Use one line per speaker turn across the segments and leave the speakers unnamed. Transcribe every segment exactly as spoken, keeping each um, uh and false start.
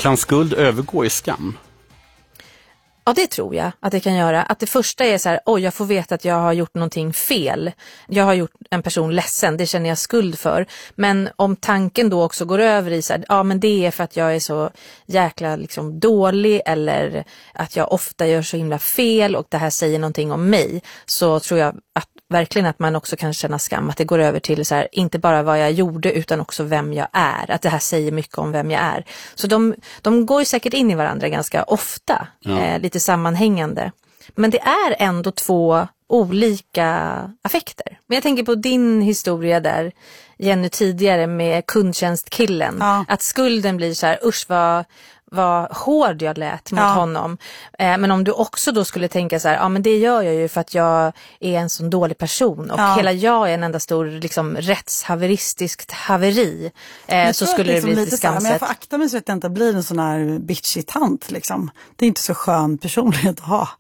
Kan skuld övergå i skam?
Ja, det tror jag att det kan göra. Att det första är så här, oj, jag får veta att jag har gjort någonting fel. Jag har gjort en person ledsen, det känner jag skuld för. Men om tanken då också går över i så här, ja men det är för att jag är så jäkla liksom dålig eller att jag ofta gör så himla fel och det här säger någonting om mig. Så tror jag att verkligen att man också kan känna skam, att det går över till så här, inte bara vad jag gjorde utan också vem jag är. Att det här säger mycket om vem jag är. Så de, de går ju säkert in i varandra ganska ofta, ja. eh, lite sammanhängande. Men det är ändå två olika affekter. Men jag tänker på din historia där, Jenny, tidigare med kundtjänstkillen. Ja. Att skulden blir så här, usch vad... vad hård jag lät mot ja. honom. Eh, men om du också då skulle tänka så här, ja men det gör jag ju för att jag är en sån dålig person och ja. hela jag är en enda stor liksom rättshaveristiskt haveri. Eh, så skulle liksom det bli lite skamset.
Men jag får akta mig så att jag inte blir en sån här bitchy tant liksom. Det är inte så skön personlighet att ha.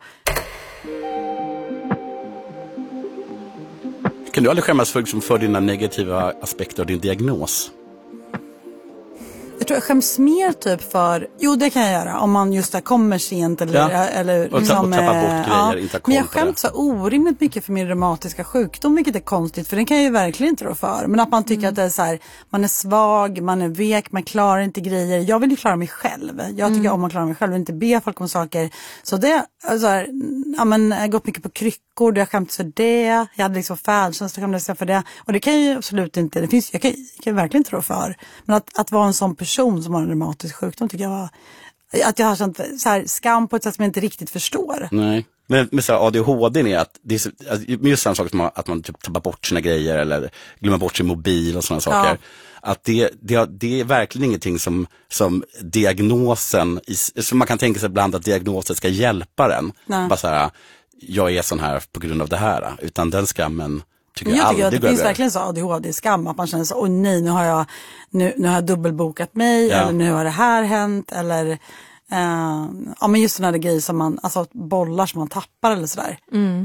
Kan du aldrig skämmas för, liksom, för dina negativa aspekter av din diagnos?
Jag tror jag skäms mer typ för, jo det kan jag göra om man just där kommer sent eller,
ja.
eller
och liksom, tappa bort grejer, ja. inte
Men jag skämt så orimligt mycket för min reumatiska sjukdom, vilket är konstigt för den kan jag ju verkligen inte rå för. Men att man tycker mm. att det är så här, man är svag, man är vek, man klarar inte grejer. Jag vill ju klara mig själv. Jag tycker mm. om att klara mig själv och inte be folk om saker. Så det, så här, ja men jag har gått mycket på kryckor, jag har skämt för det. Jag hade liksom färdtjänst och skämdes för det. Och det kan ju absolut inte, det finns, jag kan, jag kan verkligen inte rå för. Men att, att vara en sån person som har en reumatisk sjukdom tycker jag var, att jag har känt så här skam på ett sätt som jag inte riktigt förstår.
Nej, men med så här, A D H D är att det är så, just samma sak som att man typ tappar bort sina grejer eller glömmer bort sin mobil och sådana saker. Ja. Att det, det, det är verkligen ingenting som, som diagnosen, som man kan tänka sig ibland att diagnosen ska hjälpa den. Nej. Bara så här, jag är sån här på grund av det här, utan den skammen tycker jag, jag tycker
att det
går
finns
över.
Verkligen så A D H D-skam att man känner så, åh nej, nu har jag nu, nu har jag dubbelbokat mig ja. eller nu har det här hänt eller eh, ja men just sådana där grejer som man, alltså bollar som man tappar eller sådär. Mm.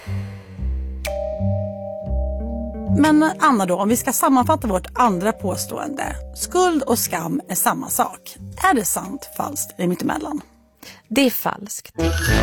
Men Anna då, om vi ska sammanfatta vårt andra påstående. Skuld och skam är samma sak. Är det sant, falskt eller mittemellan?
Det är falskt.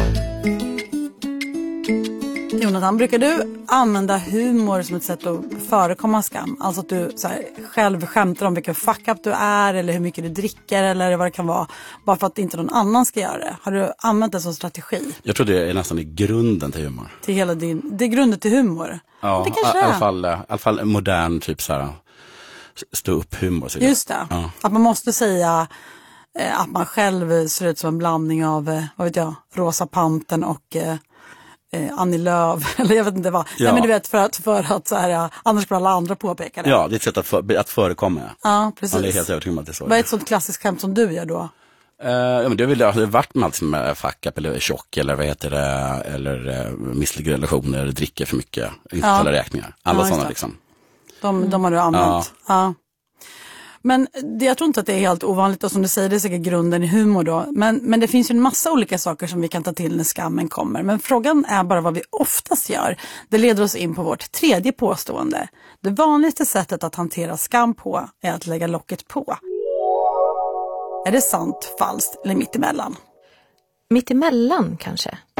Jonathan, brukar du använda humor som ett sätt att förekomma skam? Alltså att du så här, själv skämtar om vilken fuck up du är eller hur mycket du dricker eller vad det kan vara. Bara för att inte någon annan ska göra det. Har du använt det som strategi?
Jag tror det är nästan i grunden till humor.
Till hela din, det är grunden till humor?
Ja,
det kanske
i
är.
alla fall, i alla fall modern typ så här stå upp humor. Så
just det, ja. Att man måste säga eh, att man själv ser ut som en blandning av, eh, vad vet jag, Rosa Panten och... Eh, Eh, Annie Lööf, eller jag vet inte vad. Ja. Nej, men du vet, för att, för att så här, annars skulle alla andra påpeka det.
Ja, det är ett sätt att, för, att förekomma.
Ja, precis.
Man är helt övertygad om att det är så.
Vad är ett sånt klassiskt skämt som du gör då?
Uh, ja, men det har väl alltså, varit med allt som är fuck up eller tjock eller vad heter det, eller uh, misslyckade relationer, dricker för mycket, inte ja. alla räkningar. Alla ja, sådana liksom.
De, de har du använt. Ja. ja. Men det, jag tror inte att det är helt ovanligt och som du säger, det är säkert grunden i humor då. Men, men det finns ju en massa olika saker som vi kan ta till när skammen kommer. Men frågan är bara vad vi oftast gör. Det leder oss in på vårt tredje påstående. Det vanligaste sättet att hantera skam på är att lägga locket på. Är det sant, falskt eller mittemellan?
Mittemellan kanske.